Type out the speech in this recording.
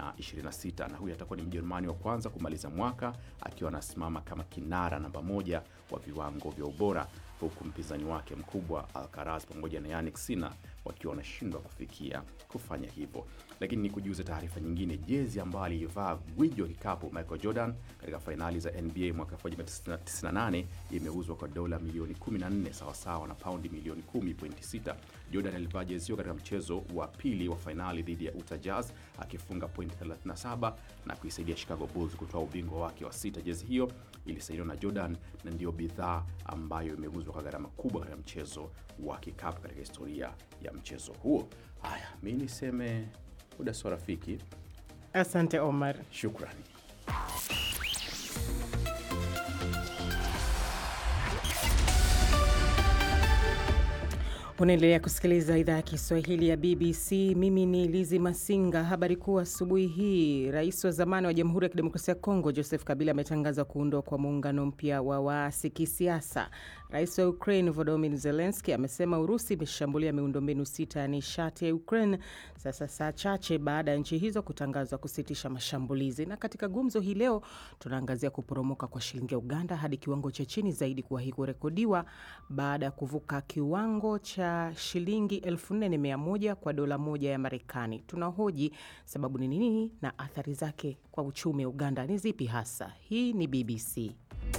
2026, na huyu atakuwa ni Mjerumani wa kwanza kumaliza mwaka akiwa anasimama kama kinara namba 1 wa viwango vya ubora, huku mpinzani wake mkubwa Alcaraz pamoja na Jannik Sinner wakiwa wanashindwa kufanya hivyo. Lakini nikujuze taarifa nyingine, jezi ambayo alivaa gwiji wa kikapu Michael Jordan katika fainali za NBA mwaka 1998 imeuzwa kwa dola milioni 14 sawa na paundi milioni 10.6. Jordan alivaa jezi hiyo katika mchezo wa pili wa fainali dhidi ya Utah Jazz akifunga pointi 37 na kuisaidia Chicago Bulls kutoa ubingwa wake wa 6. Jezi hiyo ilisainiwa na Jordan na ndio bidhaa ambayo imeuzwa kwa gharama kubwa katika mchezo wa kikapu katika historia ya mchezo huo. Haya, mimi niseme muda sio rafiki. Asante Omar. Shukrani. Unaendelea kusikiliza idhaa ya Kiswahili ya BBC. Mimi ni Lizi Masinga. Habari kuu asubuhi hii: Rais wa zamani wa Jamhuri ya Kidemokrasia ya Kongo Joseph Kabila ametangaza kuundwa kwa muungano mpya wa waasi kisiasa. Rais wa Ukraine Volodymyr Zelensky amesema Urusi imeshambulia miundombinu 6 ya nishati ya Ukraine sasa saa chache baada ya nchi hizo kutangazwa kusitisha mashambulizi. Na katika gumzo hii leo tunaangazia kuporomoka kwa shilingi ya Uganda hadi kiwango cha chini zaidi kuwahi kurekodiwa baada ya kuvuka kiwango cha shilingi 4,100 kwa dola moja ya Marekani. Tunahoji sababu ni nini na athari zake kwa uchumi wa Uganda ni zipi hasa. Hii ni BBC.